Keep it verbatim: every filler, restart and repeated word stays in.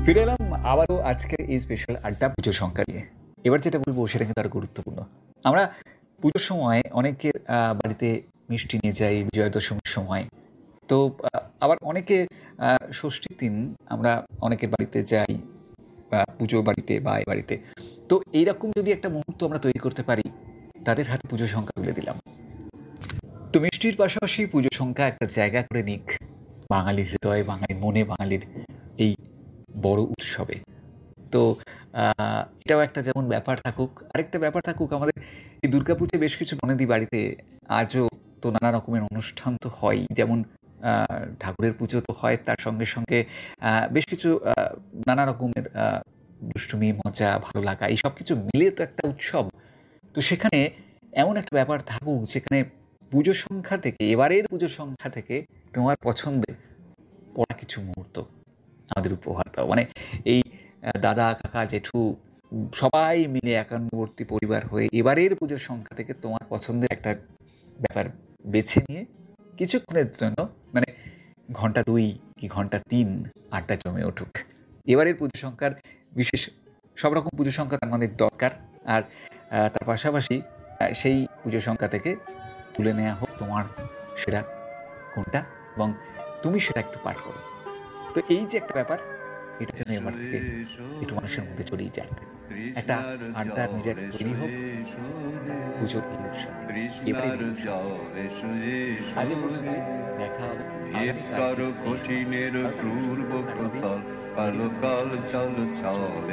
ফিরে এলাম আবারও আজকের এই স্পেশাল আড্ডা পুজো সংখ্যা নিয়ে। এবার যেটা বলবো সেটা কিন্তু আরো গুরুত্বপূর্ণ। আমরা পুজোর সময় অনেকের আ বাড়িতে মিষ্টি নিয়ে যাই বিজয়া দশমীর সময়। তো আ আবার অনেকে আ ষষ্ঠীর দিন আমরা অনেকের বাড়িতে যাই আ পুজো বাড়িতে বা এ বাড়িতে। তো এইরকম যদি একটা মুহূর্ত আমরা তৈরি করতে পারি, তাদের হাতে পুজো সংখ্যা তুলে দিলাম। তো মিষ্টির পাশাপাশি পুজো সংখ্যা একটা জায়গা করে নিক বাঙালির হৃদয়ে, বাঙালির মনে, বাঙালির এই বড় উৎসবে। তো আ এটাও একটা যেমন ব্যাপার থাকুক, আরেকটা ব্যাপার থাকুক আমাদের এই দুর্গাপুজোয় বেশ কিছু ননদী বাড়িতে আজও তো নানা রকমের অনুষ্ঠান তো হয়ই। যেমন আ ঠাকুরের পুজো তো হয় তার সঙ্গে, সঙ্গে আ বেশ কিছু আ নানা রকমের আ দুষ্টুমি, মজা, ভালো লাগা এই সবকিছু মিলে তো একটা উৎসব। তো সেখানে এমন একটা ব্যাপার থাকুক যেখানে পুজো সংখ্যা থেকে এবারের পুজোর সংখ্যা থেকে তোমার পছন্দের পড়া কিছু মুহূর্ত আমাদের উপহার দাও। মানে এই আ দাদা, কাকা, জেঠু উম সবাই মিলে একান্নবর্তী পরিবার হয়ে এবারের পুজোর সংখ্যা থেকে তোমার পছন্দের একটা ব্যাপার বেছে নিয়ে কিছুক্ষণের জন্য মানে ঘন্টা দুই কি ঘন্টা তিন আড্ডা জমে উঠুক। এবারের পুজো সংখ্যার বিশেষ সব রকম পুজো সংখ্যা আমাদের দরকার। আর আ তার পাশাপাশি আ সেই পুজো সংখ্যা থেকে তুলে নেয়া হোক তোমার সেরা কোনটা এবং তুমি সেটা একটু পাঠ করো। তো এই যে একটা ব্যাপার, এটা যেন এবার থেকে একটু মানুষের মধ্যে ছড়িয়ে যাক। একটা আড্ডার মেজাজ তৈরি হোক পুজোর এই উৎসবে, এবারের এই উৎসবে। আজ এ পর্যন্তই, দেখা হবে আগামীকাল ঠিক এই সময়। ভালো থাকবেন, সুস্থ থাকবেন। আর রবি কালো কাল চল চল